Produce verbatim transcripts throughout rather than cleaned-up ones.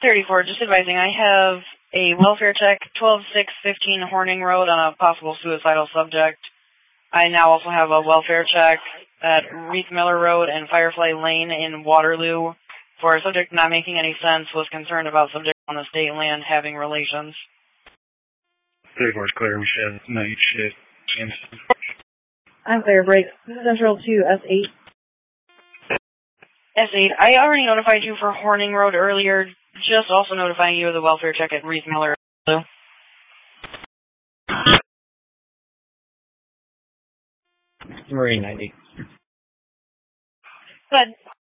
thirty-four, just advising, I have a welfare check, twelve six fifteen Horning Road on a possible suicidal subject. I now also have a welfare check at Reith Miller Road and Firefly Lane in Waterloo for a subject not making any sense, was concerned about subject on the state land having relations. thirty-four is clear, we should have night shift. I'm clear, break. Central to S eight. S eight, I already notified you for Horning Road earlier, just also notifying you of the welfare check at Reith Miller Road. Marine ninety. Good.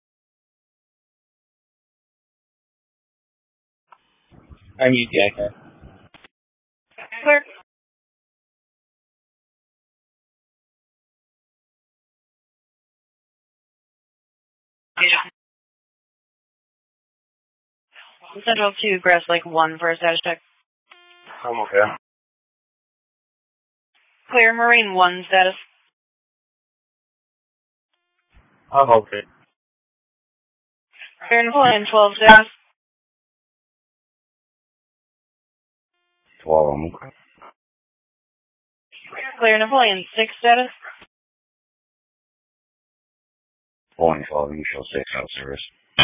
I'm U T I. Clear. Central to Grass Lake one for a status check. I'm okay. Clear, Marine one status. I'm okay. Clear, Napoleon twelve status. twelve, I'm okay. Clear, Napoleon six status. Point twelve, you show six out service.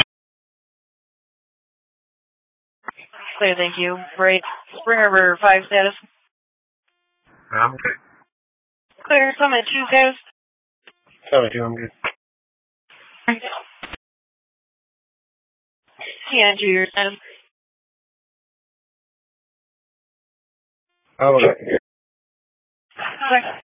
Clear, thank you. Right. Spring River five status. I'm okay. Clear, Summit two status. Summit two, I'm good. Yeah, two your status. I'm okay. Clear.